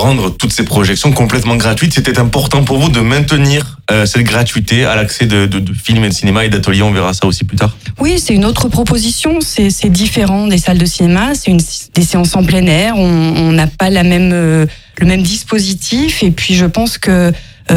rendre toutes ces projections complètement gratuites. C'était important pour vous de maintenir cette gratuité à l'accès de films et de cinéma et d'ateliers. On verra ça aussi plus tard. Oui, c'est une autre proposition. C'est différent des salles de cinéma. C'est des séances en plein air. On n'a pas le même dispositif. Et puis, je pense que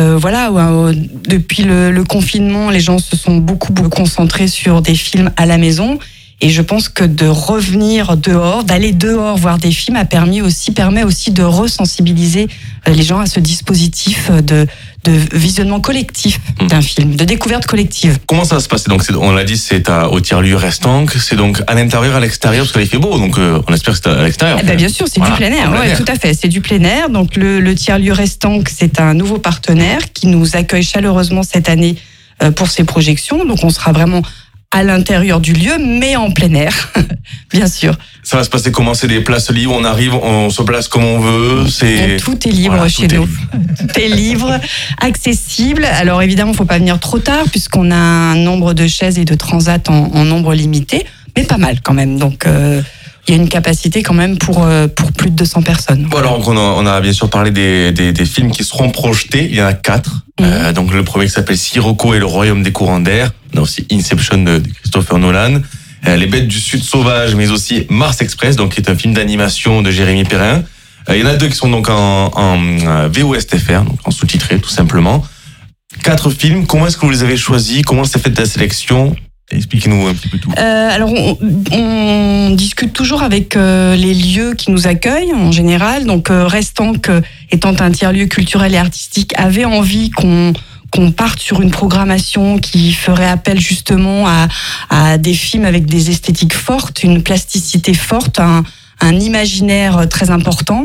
depuis le confinement, les gens se sont beaucoup concentrés sur des films à la maison. Et je pense que de revenir dehors, d'aller dehors voir des films permet aussi de resensibiliser les gens à ce dispositif de visionnement collectif d'un film, de découverte collective. Comment ça va se passer? Donc, on l'a dit, c'est au tiers-lieu Restanque. C'est donc à l'intérieur, à l'extérieur, parce qu'il fait beau. Donc, on espère que c'est à l'extérieur. Bien sûr, c'est du plein air. Ouais, tout à fait. C'est du plein air. Donc, le tiers-lieu Restanque, c'est un nouveau partenaire qui nous accueille chaleureusement cette année pour ses projections. Donc, on sera vraiment à l'intérieur du lieu, mais en plein air, bien sûr. Ça va se passer comment? C'est des places libres, on arrive, on se place comme on veut. Tout est libre chez nous. Tout est libre, accessible. Alors évidemment, il ne faut pas venir trop tard, puisqu'on a un nombre de chaises et de transats en nombre limité, mais pas mal quand même. Donc, il y a une capacité quand même pour plus de 200 personnes. Bon, alors, on a bien sûr parlé des films qui seront projetés. Il y en a 4. Donc, le premier qui s'appelle Sirocco et le Royaume des courants d'air. On a aussi Inception de Christopher Nolan. Les Bêtes du Sud sauvages, mais aussi Mars Express, donc qui est un film d'animation de Jérémy Perrin. Il y en a 2 qui sont donc en VOSTFR, donc en sous-titré, tout simplement. 4 films. Comment est-ce que vous les avez choisis? Comment s'est faite la sélection? Expliquez-nous un petit peu tout. Alors, on discute toujours avec les lieux qui nous accueillent en général. Donc, Restanque, étant un tiers-lieu culturel et artistique, avait envie qu'on parte sur une programmation qui ferait appel justement à des films avec des esthétiques fortes, une plasticité forte, un imaginaire très important.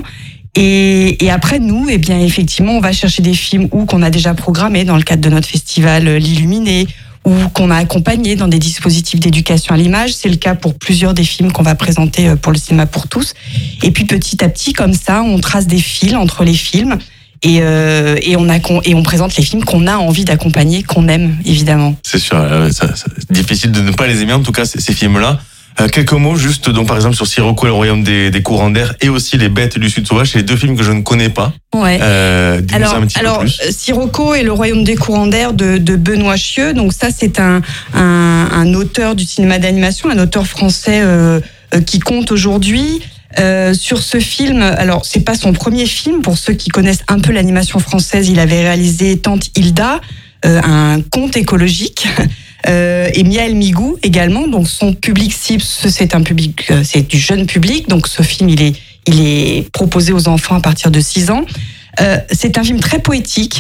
Et après, nous, effectivement, on va chercher des films qu'on a déjà programmés dans le cadre de notre festival L'Illuminé, ou qu'on a accompagné dans des dispositifs d'éducation à l'image. C'est le cas pour plusieurs des films qu'on va présenter pour le cinéma pour tous. Et puis petit à petit, comme ça, on trace des fils entre les films et on présente les films qu'on a envie d'accompagner, qu'on aime évidemment. C'est sûr, c'est difficile de ne pas les aimer en tout cas ces films-là. Quelques mots juste donc par exemple sur Sirocco et le Royaume des courants d'air et aussi Les Bêtes du Sud sauvage, c'est les 2 films que je ne connais pas. Ouais. Alors Sirocco et le Royaume des courants d'air de Benoît Chieux. Donc ça c'est un auteur du cinéma d'animation, un auteur français qui compte aujourd'hui. Sur ce film, alors c'est pas son premier film. Pour ceux qui connaissent un peu l'animation française, il avait réalisé Tante Hilda, un conte écologique. Et Mia El Migou également. Donc son public cible, c'est du jeune public. Donc ce film, il est proposé aux enfants à partir de 6 ans. C'est un film très poétique,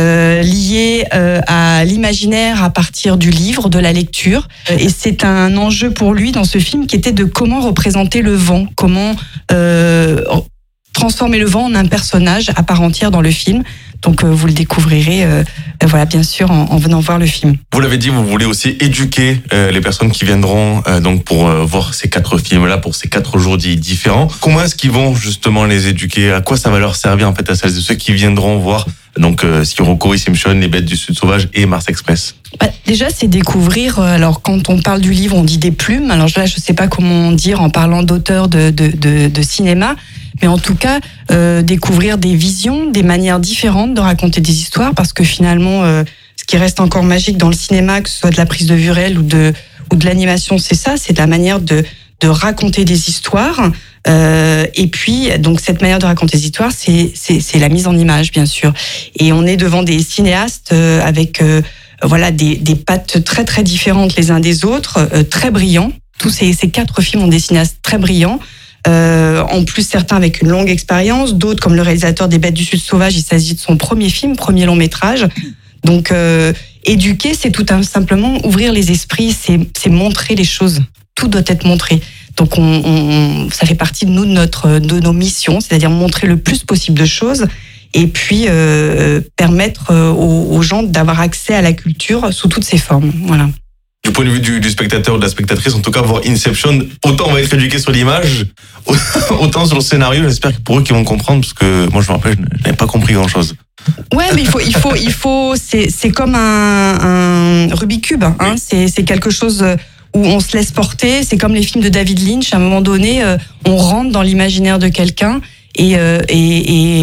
lié à l'imaginaire à partir du livre, de la lecture. Et c'est un enjeu pour lui dans ce film qui était de comment représenter le vent, comment transformer le vent en un personnage à part entière dans le film. Donc vous le découvrirez, bien sûr, en venant voir le film. Vous l'avez dit, vous voulez aussi éduquer les personnes qui viendront donc pour voir ces 4 films-là, pour ces 4 jours différents. Comment est-ce qu'ils vont justement les éduquer? À quoi ça va leur servir en fait à celles et ceux qui viendront voir donc Sirocco, Inception, Les Bêtes du Sud sauvage et Mars Express? Déjà, c'est découvrir. Alors, quand on parle du livre, on dit des plumes. Alors là, je sais pas comment dire en parlant d'auteur de cinéma. Mais en tout cas, découvrir des visions, des manières différentes de raconter des histoires, parce que finalement, ce qui reste encore magique dans le cinéma, que ce soit de la prise de vue réelle ou de l'animation, c'est ça, c'est de la manière de raconter des histoires. Et puis, donc cette manière de raconter des histoires, c'est la mise en image, bien sûr. Et on est devant des cinéastes avec des pattes très très différentes les uns des autres, très brillants. Tous ces 4 films ont des cinéastes très brillants. En plus, certains avec une longue expérience, d'autres comme le réalisateur des Bêtes du Sud sauvage, il s'agit de son premier long métrage. Donc, éduquer, c'est tout simplement ouvrir les esprits, c'est montrer les choses. Tout doit être montré. Donc, ça fait partie de de nos missions, c'est-à-dire montrer le plus possible de choses et puis permettre aux gens d'avoir accès à la culture sous toutes ses formes. Voilà. Du point de vue du spectateur ou de la spectatrice, en tout cas, voir Inception, autant on va être éduqué sur l'image, autant sur le scénario. J'espère que pour eux qui vont comprendre, parce que moi je me rappelle, je n'avais pas compris grand-chose. Ouais, mais il faut, c'est comme un Rubik's Cube, hein. C'est quelque chose où on se laisse porter. C'est comme les films de David Lynch. À un moment donné, on rentre dans l'imaginaire de quelqu'un et